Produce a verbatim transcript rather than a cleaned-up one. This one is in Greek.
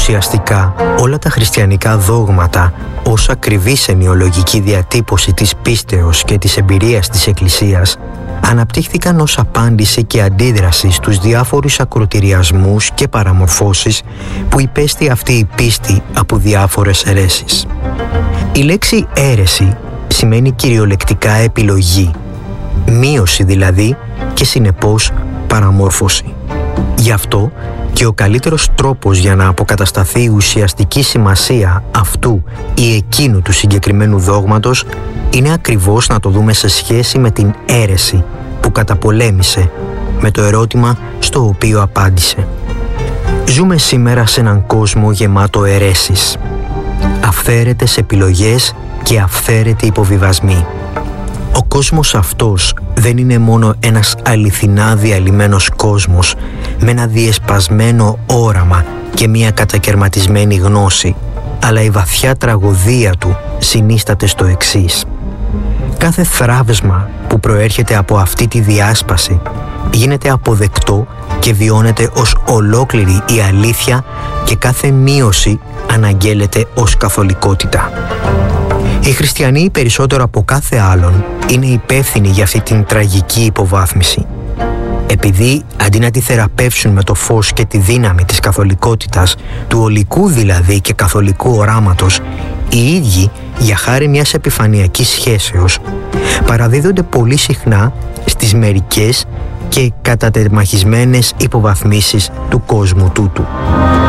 Ουσιαστικά όλα τα χριστιανικά δόγματα ως ακριβή σεμιολογική διατύπωση της πίστεως και της εμπειρίας της Εκκλησίας αναπτύχθηκαν ως απάντηση και αντίδραση στους διάφορους ακροτηριασμούς και παραμορφώσεις που υπέστη αυτή η πίστη από διάφορες αιρέσεις. Η λέξη αίρεση σημαίνει κυριολεκτικά επιλογή, μείωση δηλαδή και συνεπώς παραμόρφωση. Γι' αυτό και ο καλύτερος τρόπος για να αποκατασταθεί η ουσιαστική σημασία αυτού ή εκείνου του συγκεκριμένου δόγματος είναι ακριβώς να το δούμε σε σχέση με την αίρεση που καταπολέμησε, με το ερώτημα στο οποίο απάντησε. Ζούμε σήμερα σε έναν κόσμο γεμάτο αιρέσεις, αυθαίρετες επιλογές και αυθαίρετοι υποβιβασμοί. Ο κόσμος αυτός δεν είναι μόνο ένας αληθινά διαλυμένος κόσμος με ένα διεσπασμένο όραμα και μια κατακερματισμένη γνώση, αλλά η βαθιά τραγωδία του συνίσταται στο εξής. Κάθε θράψμα που προέρχεται από αυτή τη διάσπαση γίνεται αποδεκτό και βιώνεται ως ολόκληρη η αλήθεια και κάθε μείωση αναγγέλλεται ως καθολικότητα. Οι χριστιανοί περισσότερο από κάθε άλλον είναι υπεύθυνοι για αυτή την τραγική υποβάθμιση. Επειδή αντί να τη θεραπεύσουν με το φως και τη δύναμη της καθολικότητας, του ολικού δηλαδή και καθολικού οράματος, οι ίδιοι για χάρη μιας επιφανειακής σχέσεως παραδίδονται πολύ συχνά στις μερικές και κατατεμαχισμένες υποβαθμίσεις του κόσμου τούτου.